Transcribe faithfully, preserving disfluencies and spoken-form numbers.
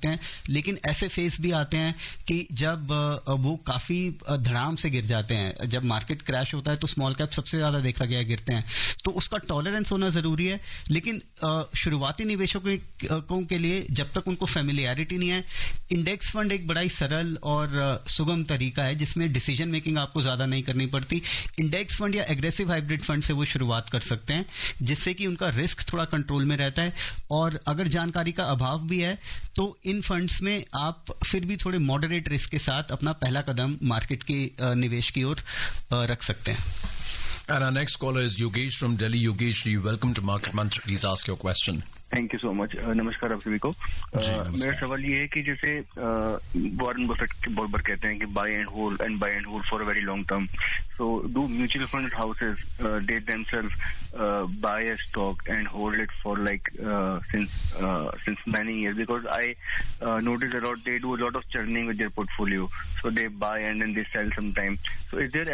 सकते हैं, लेकिन ऐसे फेज भी आते हैं कि जब वो काफी धड़ाम से गिर जाते हैं। जब मार्केट क्रैश होता है तो स्मॉल कैप सबसे ज्यादा देखा गया गिरते हैं, तो उसका टॉलरेंस होना जरूरी है। लेकिन शुरुआती निवेशकों के लिए जब तक उनको फेमिलियरिटी नहीं है, इंडेक्स फंड एक बड़ा ही सरल और सुगम तरीका है जिसमें डिसीजन मेकिंग आपको ज्यादा नहीं करनी पड़ती। इंडेक्स फंड या एग्रेसिव हाइब्रिड फंड से वो शुरुआत कर सकते हैं, जिससे कि उनका रिस्क थोड़ा कंट्रोल में रहता है। और अगर जानकारी का अभाव भी है तो इन फंड्स में आप फिर भी थोड़े मॉडरेट रिस्क के साथ अपना पहला कदम मार्केट के निवेश की ओर रख सकते हैं। And our next caller is Yogesh from Delhi. Yogesh, welcome to Market Mantra. Please ask your question. Thank you so much. नमस्कार आप सभी को। मेरा सवाल ये है कि जैसे वॉरेन बफेट बहुत बार कहते हैं कि bye and hold and bye and hold for a very long term, so do mutual fund houses they themselves bye a stock and hold it for like since since many years, because I notice a lot they do a lot of churning with their portfolio, so they bye and then they sell sometime, so is there